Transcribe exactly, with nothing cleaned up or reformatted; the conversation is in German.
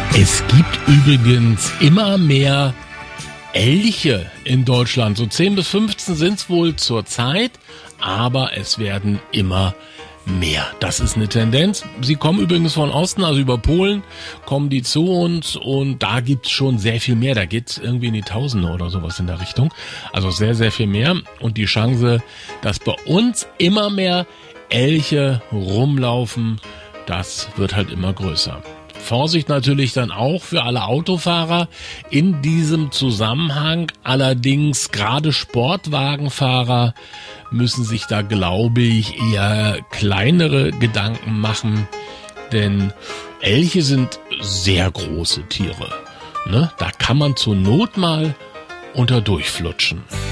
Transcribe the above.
Es gibt übrigens immer mehr Elche in Deutschland. So zehn bis fünfzehn sind es wohl zurzeit, aber es werden immer mehr. Das ist eine Tendenz. Sie kommen übrigens von Osten, also über Polen kommen die zu uns und da gibt's schon sehr viel mehr. Da geht's irgendwie in die Tausende oder sowas in der Richtung. Also sehr, sehr viel mehr. Und die Chance, dass bei uns immer mehr Elche rumlaufen, das wird halt immer größer. Vorsicht natürlich dann auch für alle Autofahrer in diesem Zusammenhang. Allerdings gerade Sportwagenfahrer müssen sich da, glaube ich, eher kleinere Gedanken machen, denn Elche sind sehr große Tiere. Ne? Da kann man zur Not mal unter durchflutschen.